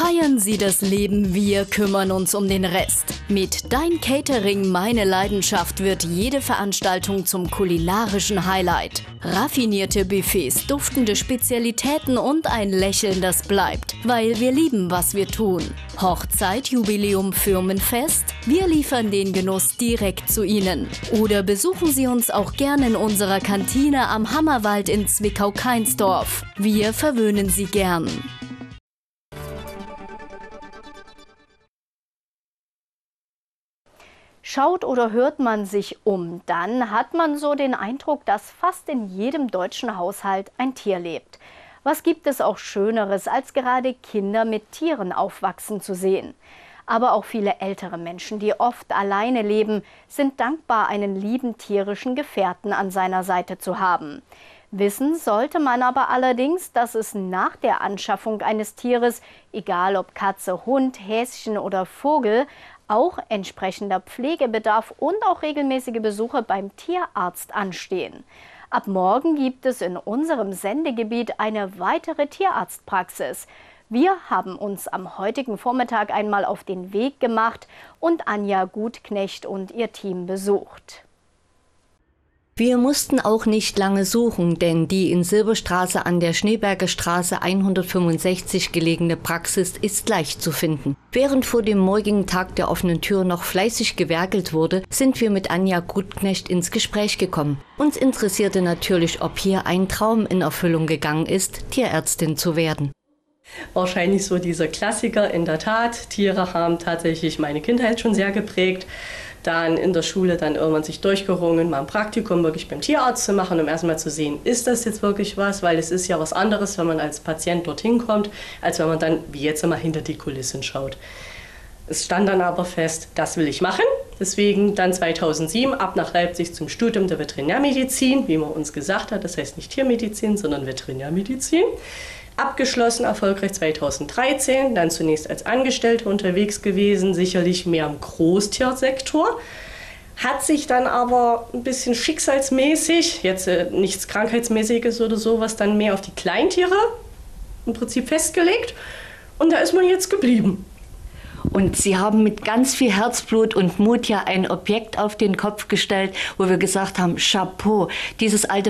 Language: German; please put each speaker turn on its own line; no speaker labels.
Feiern Sie das Leben, wir kümmern uns um den Rest. Mit Dein Catering, meine Leidenschaft wird jede Veranstaltung zum kulinarischen Highlight. Raffinierte Buffets, duftende Spezialitäten und ein Lächeln, das bleibt, weil wir lieben, was wir tun. Hochzeit, Jubiläum, Firmenfest? Wir liefern den Genuss direkt zu Ihnen. Oder besuchen Sie uns auch gerne in unserer Kantine am Hammerwald in Zwickau-Kainsdorf. Wir verwöhnen Sie gern. Schaut oder hört man sich um, dann hat man so den Eindruck, dass fast in jedem deutschen Haushalt ein Tier lebt. Was gibt es auch Schöneres, als gerade Kinder mit Tieren aufwachsen zu sehen? Aber auch viele ältere Menschen, die oft alleine leben, sind dankbar, einen lieben tierischen Gefährten an seiner Seite zu haben. Wissen sollte man aber allerdings, dass es nach der Anschaffung eines Tieres, egal ob Katze, Hund, Häschen oder Vogel, auch entsprechender Pflegebedarf und auch regelmäßige Besuche beim Tierarzt anstehen. Ab morgen gibt es in unserem Sendegebiet eine weitere Tierarztpraxis. Wir haben uns am heutigen Vormittag einmal auf den Weg gemacht und Anja Gutknecht und ihr Team besucht.
Wir mussten auch nicht lange suchen, denn die in Silberstraße an der Schneeberger Straße 165 gelegene Praxis ist leicht zu finden. Während vor dem morgigen Tag der offenen Tür noch fleißig gewerkelt wurde, sind wir mit Anja Gutknecht ins Gespräch gekommen. Uns interessierte natürlich, ob hier ein Traum in Erfüllung gegangen ist, Tierärztin zu werden.
Wahrscheinlich so dieser Klassiker, in der Tat. Tiere haben tatsächlich meine Kindheit schon sehr geprägt. Dann in der Schule dann irgendwann sich durchgerungen, mal ein Praktikum wirklich beim Tierarzt zu machen, um erstmal zu sehen, ist das jetzt wirklich was? Weil es ist ja was anderes, wenn man als Patient dorthin kommt, als wenn man dann, wie jetzt immer, hinter die Kulissen schaut. Es stand dann aber fest, das will ich machen. Deswegen dann 2007 ab nach Leipzig zum Studium der Veterinärmedizin, wie man uns gesagt hat. Das heißt nicht Tiermedizin, sondern Veterinärmedizin. Abgeschlossen, erfolgreich 2013, dann zunächst als Angestellte unterwegs gewesen, sicherlich mehr im Großtiersektor. Hat sich dann aber ein bisschen schicksalsmäßig, jetzt nichts Krankheitsmäßiges oder sowas, dann mehr auf die Kleintiere im Prinzip festgelegt. Und da ist man jetzt geblieben.
Und Sie haben mit ganz viel Herzblut und Mut ja ein Objekt auf den Kopf gestellt, wo wir gesagt haben, Chapeau, dieses alte